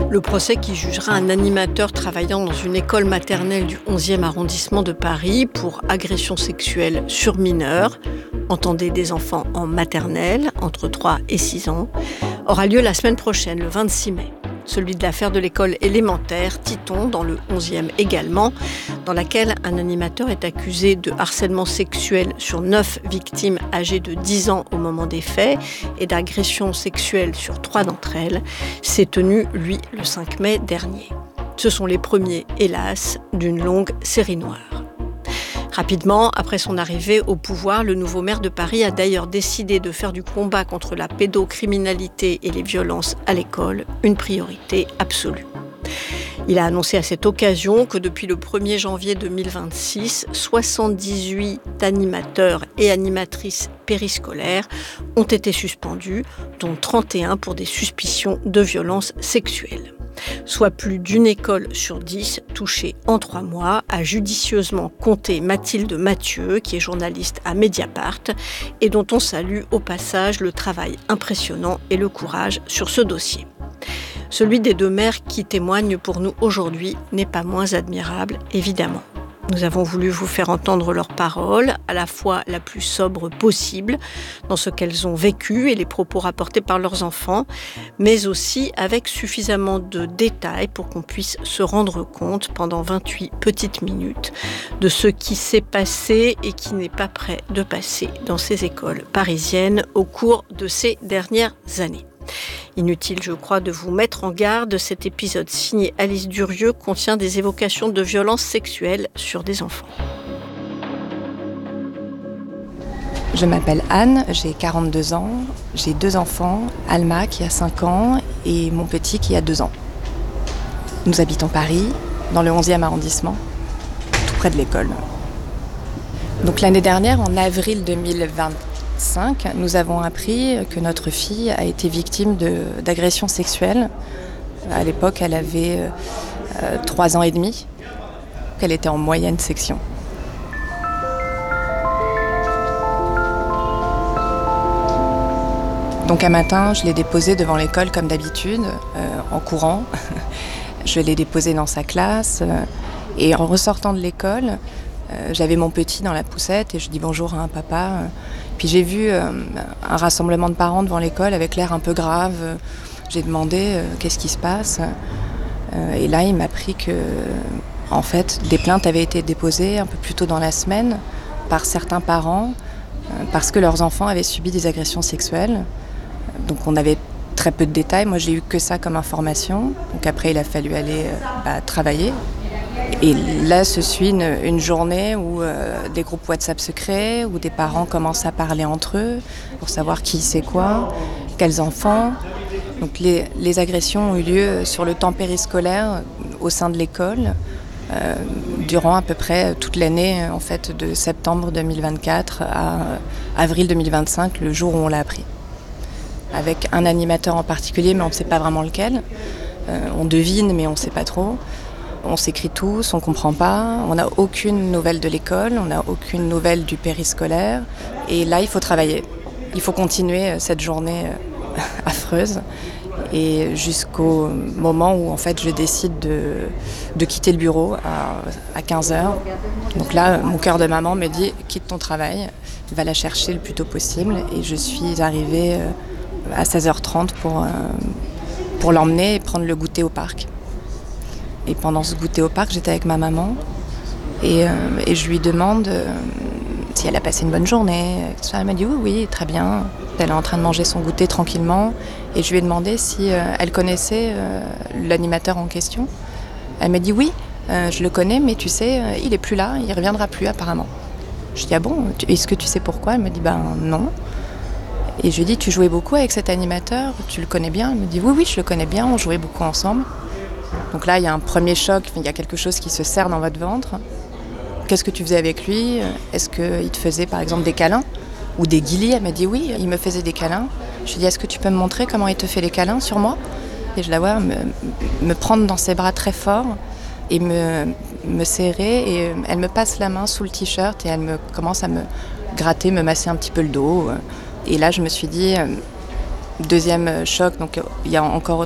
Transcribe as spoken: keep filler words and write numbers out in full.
Le procès qui jugera un animateur travaillant dans une école maternelle du onzième arrondissement de Paris pour agression sexuelle sur mineurs, entendez des enfants en maternelle, entre trois et six ans, aura lieu la semaine prochaine, le vingt-six mai. Celui de l'affaire de l'école élémentaire Titon, dans le onzième également, dans laquelle un animateur est accusé de harcèlement sexuel sur neuf victimes âgées de dix ans au moment des faits et d'agression sexuelle sur trois d'entre elles, s'est tenu, lui, le cinq mai dernier. Ce sont les premiers, hélas, d'une longue série noire. Rapidement, après son arrivée au pouvoir, le nouveau maire de Paris a d'ailleurs décidé de faire du combat contre la pédocriminalité et les violences à l'école une priorité absolue. Il a annoncé à cette occasion que depuis le premier janvier deux mille vingt-six, soixante-dix-huit animateurs et animatrices périscolaires ont été suspendus, dont trente et un pour des suspicions de violences sexuelles. Soit plus d'une école sur dix touchée en trois mois, a judicieusement compté Mathilde Mathieu, qui est journaliste à Mediapart, et dont on salue au passage le travail impressionnant et le courage sur ce dossier. Celui des deux maires qui témoignent pour nous aujourd'hui n'est pas moins admirable, évidemment. Nous avons voulu vous faire entendre leurs paroles, à la fois la plus sobre possible, dans ce qu'elles ont vécu et les propos rapportés par leurs enfants, mais aussi avec suffisamment de détails pour qu'on puisse se rendre compte pendant vingt-huit petites minutes de ce qui s'est passé et qui n'est pas prêt de passer dans ces écoles parisiennes au cours de ces dernières années. Inutile, je crois, de vous mettre en garde, cet épisode signé Alice Durieux contient des évocations de violences sexuelles sur des enfants. Je m'appelle Anne, j'ai quarante-deux ans, j'ai deux enfants, Alma qui a cinq ans et mon petit qui a deux ans. Nous habitons Paris, dans le onzième arrondissement, tout près de l'école. Donc l'année dernière, en avril deux mille vingt, nous avons appris que notre fille a été victime de, d'agressions sexuelles. À l'époque, elle avait euh, trois ans et demi. Elle était en moyenne section. Donc un matin, je l'ai déposée devant l'école comme d'habitude, euh, en courant. Je l'ai déposée dans sa classe. Euh, et en ressortant de l'école, euh, j'avais mon petit dans la poussette et je dis bonjour à un papa. Puis j'ai vu euh, un rassemblement de parents devant l'école avec l'air un peu grave. J'ai demandé euh, qu'est-ce qui se passe. Euh, et là, il m'a appris que, en fait, des plaintes avaient été déposées un peu plus tôt dans la semaine par certains parents euh, parce que leurs enfants avaient subi des agressions sexuelles. Donc on avait très peu de détails. Moi, j'ai eu que ça comme information. Donc après, il a fallu aller euh, bah, travailler. Et là, se suit une, une journée où euh, des groupes WhatsApp se créent, où des parents commencent à parler entre eux pour savoir qui c'est quoi, quels enfants. Donc les, les agressions ont eu lieu sur le temps périscolaire au sein de l'école, euh, durant à peu près toute l'année, en fait, de septembre deux mille vingt-quatre à avril deux mille vingt-cinq, le jour où on l'a appris. Avec un animateur en particulier, mais on ne sait pas vraiment lequel. Euh, on devine, mais on ne sait pas trop. On s'écrit tous, on ne comprend pas, on n'a aucune nouvelle de l'école, on n'a aucune nouvelle du périscolaire. Et là, il faut travailler. Il faut continuer cette journée affreuse. Et jusqu'au moment où, en fait, je décide de, de quitter le bureau à, à quinze heures. Donc là, mon cœur de maman me dit « quitte ton travail, va la chercher le plus tôt possible ». Et je suis arrivée à seize heures trente pour, pour l'emmener et prendre le goûter au parc. Et pendant ce goûter au parc, j'étais avec ma maman et, euh, et je lui demande euh, si elle a passé une bonne journée. Elle m'a dit oui, oui, très bien. Elle est en train de manger son goûter tranquillement et je lui ai demandé si euh, elle connaissait euh, l'animateur en question. Elle m'a dit oui, euh, je le connais, mais tu sais, euh, il est plus là, il reviendra plus apparemment. Je dis ah bon, est-ce que tu sais pourquoi? Elle me dit ben non. Et je lui ai dit tu jouais beaucoup avec cet animateur, tu le connais bien? Elle me dit oui, oui, je le connais bien, on jouait beaucoup ensemble. Donc là, il y a un premier choc, il y a quelque chose qui se serre dans votre ventre. Qu'est-ce que tu faisais avec lui? Est-ce qu'il te faisait par exemple des câlins? Ou des guilis? Elle m'a dit oui, il me faisait des câlins. Je lui ai dit est-ce que tu peux me montrer comment il te fait les câlins sur moi? Et je la vois me, me prendre dans ses bras très fort et me, me serrer. Et elle me passe la main sous le t-shirt et elle me commence à me gratter, me masser un petit peu le dos. Et là, je me suis dit, deuxième choc, donc il y a encore